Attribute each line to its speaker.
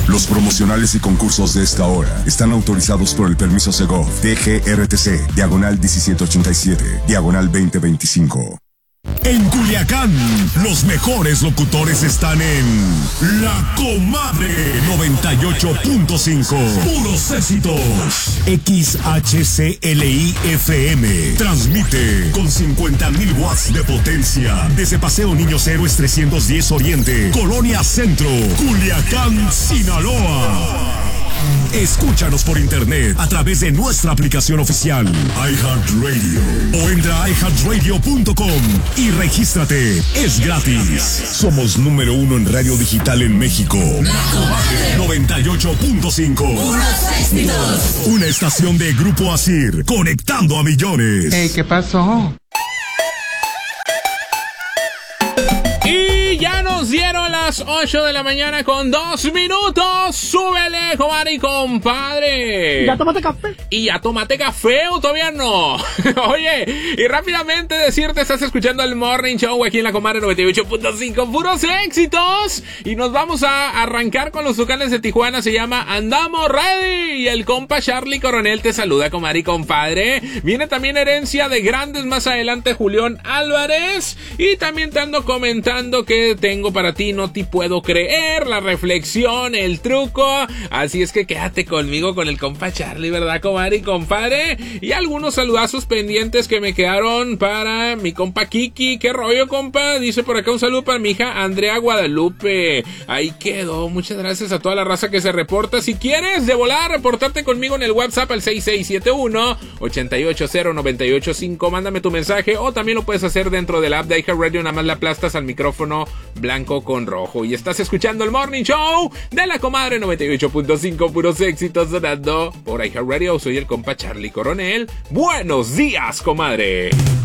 Speaker 1: Los promocionales y concursos de esta hora están autorizados por el permiso Segov, DGRTC, diagonal 1787, diagonal 2025.
Speaker 2: En Culiacán, los mejores locutores están en La Comadre 98.5. Puros éxitos. XHCLI FM. Transmite con 50,000 watts de potencia. Desde Paseo Niños Héroes 310 Oriente, Colonia Centro, Culiacán, Sinaloa. Escúchanos por internet a través de nuestra aplicación oficial iHeartRadio o entra a iHeartRadio.com y regístrate. Es gratis. Somos número 1 en radio digital en México. La Comadre 98.5.
Speaker 3: Unos éxitos.
Speaker 2: Una estación de Grupo Asir, conectando a millones.
Speaker 4: Hey, ¿qué pasó?
Speaker 5: Y ya nos dieron las 8 de la mañana con 2 minutos. Súbele, comadre y compadre.
Speaker 6: ¿Ya tomaste café?
Speaker 5: ¿Y ya tomaste café o todavía no? Oye, y rápidamente decirte, estás escuchando el Morning Show aquí en La Comadre 98.5, puros éxitos. Y nos vamos a arrancar con los Tucanes de Tijuana. Se llama Andamos Ready. Y el compa Charlie Coronel te saluda, comadre y compadre. Viene también Herencia de Grandes más adelante, Julián Álvarez. Y también te ando comentando que tengo para ti No Te Puedo Creer, la reflexión, el truco. Así es que quédate conmigo con el compa Charlie, ¿verdad, comadre y compadre? Y algunos saludazos pendientes que me quedaron para mi compa Kiki. ¿Qué rollo, compa? Dice por acá un saludo para mi hija Andrea Guadalupe. Ahí quedó. Muchas gracias a toda la raza que se reporta. Si quieres de volar, reportarte conmigo en el WhatsApp al 6671-880985. Mándame tu mensaje o también lo puedes hacer dentro del app de iHeartRadio. Nada más le aplastas al micrófono blanco con rojo. Y estás escuchando el Morning Show de La Comadre 98.5, puros éxitos sonando por iHeartRadio. Soy el compa Charlie Coronel. Buenos días, comadre.